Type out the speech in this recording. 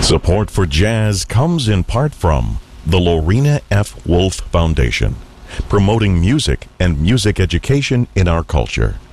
Support for jazz comes in part from the Lorena F. Wolf Foundation, promoting music and music education in our culture.